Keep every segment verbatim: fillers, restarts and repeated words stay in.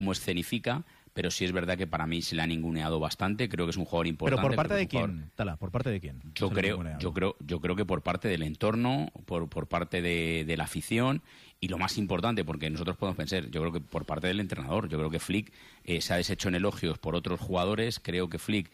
cómo escenifica, pero sí es verdad que para mí se le ha ninguneado bastante. Creo que es un jugador importante. ¿Pero por parte de jugador... quién, Tala? ¿Por parte de quién? Yo creo, yo creo, yo creo que por parte del entorno, por, por parte de, de la afición, y lo más importante, porque nosotros podemos pensar, yo creo que por parte del entrenador. Yo creo que Flick eh, se ha deshecho en elogios por otros jugadores. Creo que Flick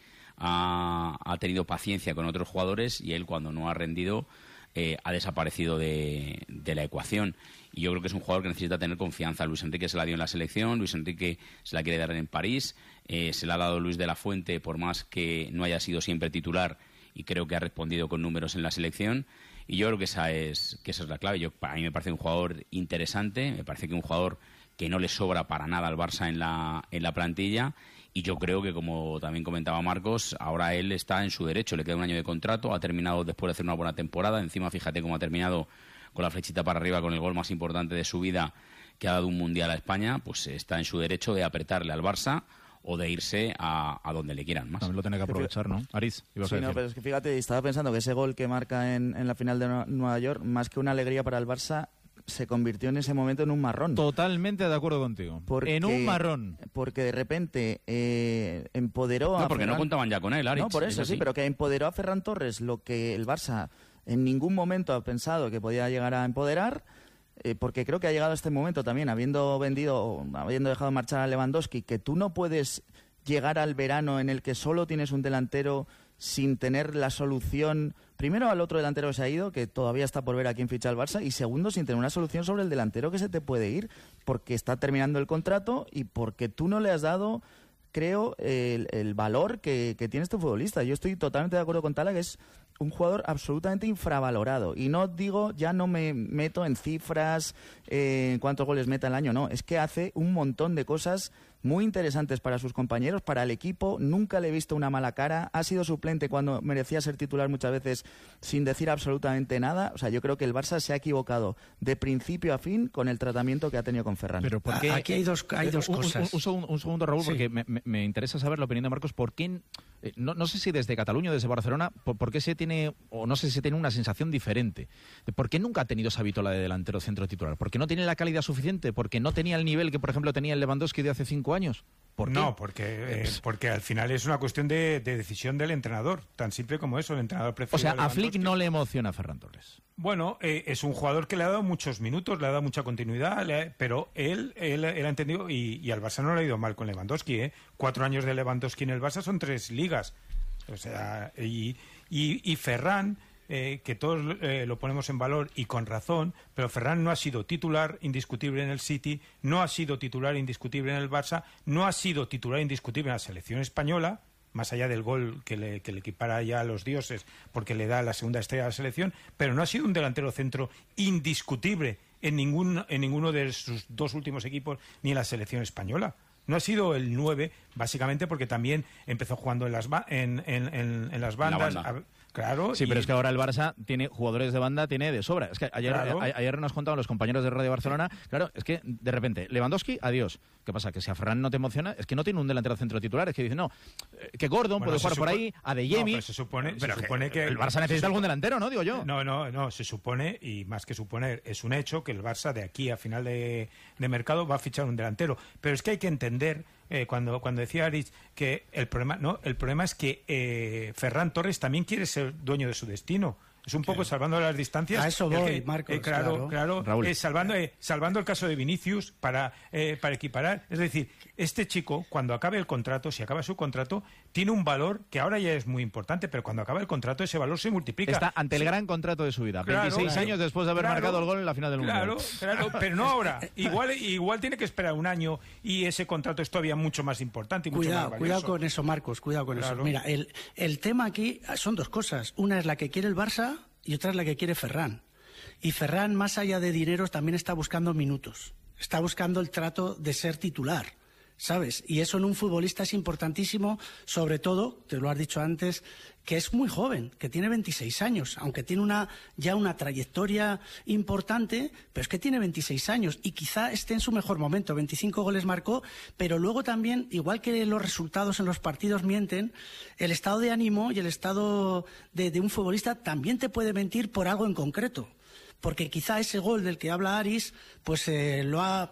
ha, ha tenido paciencia con otros jugadores y él, cuando no ha rendido, eh, ha desaparecido de, de la ecuación. Y yo creo que es un jugador que necesita tener confianza. Luis Enrique se la dio en la selección, Luis Enrique se la quiere dar en París, eh, se la ha dado Luis de la Fuente, por más que no haya sido siempre titular, y creo que ha respondido con números en la selección. Y yo creo que esa es, que esa es la clave. Yo, para mí me parece un jugador interesante, me parece que un jugador que no le sobra para nada al Barça en la, en la plantilla, y yo creo que, como también comentaba Marcos, ahora él está en su derecho, le queda un año de contrato, ha terminado después de hacer una buena temporada, encima fíjate cómo ha terminado con la flechita para arriba, con el gol más importante de su vida, que ha dado un mundial a España, pues está en su derecho de apretarle al Barça o de irse a, a donde le quieran más. También lo tiene que aprovechar, ¿no? Aris, ibas sí, a decir. No, pero es que fíjate, estaba pensando que ese gol que marca en, en la final de Nueva York, más que una alegría para el Barça, se convirtió en ese momento en un marrón. Totalmente de acuerdo contigo. Porque, en un marrón. Porque de repente eh, empoderó no, a porque Ferran... no contaban ya con él, Aritz. No, por eso, sí, pero que empoderó a Ferran Torres, lo que el Barça en ningún momento ha pensado que podía llegar a empoderar, eh, porque creo que ha llegado a este momento también, habiendo vendido, habiendo dejado marchar a Lewandowski, que tú no puedes llegar al verano en el que solo tienes un delantero sin tener la solución, primero al otro delantero que se ha ido, que todavía está por ver a quién ficha el Barça, y segundo, sin tener una solución sobre el delantero que se te puede ir, porque está terminando el contrato y porque tú no le has dado, creo, el, el valor que, que tiene este futbolista. Yo estoy totalmente de acuerdo con Tala, que es un jugador absolutamente infravalorado. Y no digo, ya no me meto en cifras, eh, en cuántos goles meta al año, no. Es que hace un montón de cosas muy interesantes para sus compañeros, para el equipo. Nunca le he visto una mala cara. Ha sido suplente cuando merecía ser titular muchas veces sin decir absolutamente nada. O sea, yo creo que el Barça se ha equivocado de principio a fin con el tratamiento que ha tenido con Ferran. Pero ¿por qué? Aquí hay dos, hay dos un, cosas. Un, un, segundo, un segundo, Raúl, sí. porque me, me, me interesa saber la opinión de Marcos. ¿Por qué? Eh, no, no sé si desde Cataluña o desde Barcelona, por, ¿por qué se tiene, o no sé si se tiene una sensación diferente? ¿Por qué nunca ha tenido esa vitola de delantero centro titular? ¿Por qué no tiene la calidad suficiente? ¿Por qué no tenía el nivel que, por ejemplo, tenía el Lewandowski de hace cinco años? ¿Por qué? No, porque, eh, porque al final es una cuestión de, de decisión del entrenador, tan simple como eso. El entrenador prefiere. O sea, a Flick no le emociona a Ferran Torres. Bueno, eh, es un jugador que le ha dado muchos minutos, le ha dado mucha continuidad, le ha, pero él, él, él ha entendido, y, y al Barça no le ha ido mal con Lewandowski, ¿eh? Cuatro años de Lewandowski en el Barça son tres ligas. O sea, y, y, y Ferran, eh, que todos eh, lo ponemos en valor y con razón, pero Ferran no ha sido titular indiscutible en el City, no ha sido titular indiscutible en el Barça, no ha sido titular indiscutible en la selección española, más allá del gol que le, que le equipara ya a los dioses porque le da la segunda estrella a la selección, pero no ha sido un delantero centro indiscutible en, ningún, en ninguno de sus dos últimos equipos ni en la selección española. No ha sido el nueve, básicamente porque también empezó jugando en las, ba en, en, en, en las bandas. En la banda. Claro. Sí, y... pero es que ahora el Barça tiene jugadores de banda, tiene de sobra. Es que ayer, claro. a, ayer nos contaban los compañeros de Radio Barcelona, claro, es que de repente, Lewandowski, adiós. ¿Qué pasa? Que si a Ferran no te emociona, es que no tiene un delantero centro titular, es que dice, no, que Gordon bueno, puede jugar por ahí, a De Jemi. No, se supone, pero se supone que, que el Barça necesita algún delantero, ¿no? Digo yo. No, no, no, se supone, y más que suponer, es un hecho que el Barça de aquí a final de, de mercado va a fichar un delantero. Pero es que hay que entender, eh, cuando, cuando decía Aritz, que el problema, no, el problema es que eh, Ferran Torres también quiere ser dueño de su destino. Es un poco salvando las distancias. A eso voy, que, Marcos. Eh, claro, claro. claro eh, salvando, eh, salvando el caso de Vinicius para, eh, para equiparar. Es decir, este chico, cuando acabe el contrato, si acaba su contrato, tiene un valor que ahora ya es muy importante, pero cuando acaba el contrato, ese valor se multiplica. Está ante el sí. gran contrato de su vida. Claro, veintiséis claro, años después de haber claro, marcado el gol en la final del claro, Mundial. Claro, pero no ahora. Igual, igual tiene que esperar un año y ese contrato es todavía mucho más importante y mucho cuidado, más valioso. Cuidado con eso, Marcos, cuidado con claro. eso. Mira, el, el tema aquí son dos cosas. Una es la que quiere el Barça y otra es la que quiere Ferran. Y Ferran, más allá de dineros, también está buscando minutos. Está buscando el trato de ser titular, ¿sabes? Y eso en un futbolista es importantísimo, sobre todo, te lo has dicho antes, que es muy joven, que tiene veintiséis años, aunque tiene una ya una trayectoria importante, pero es que tiene veintiséis años y quizá esté en su mejor momento. veinticinco goles marcó, pero luego también, igual que los resultados en los partidos mienten, el estado de ánimo y el estado de, de un futbolista también te puede mentir por algo en concreto. Porque quizá ese gol del que habla Aris, pues eh, lo ha...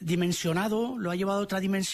dimensionado, lo ha llevado a otra dimensión.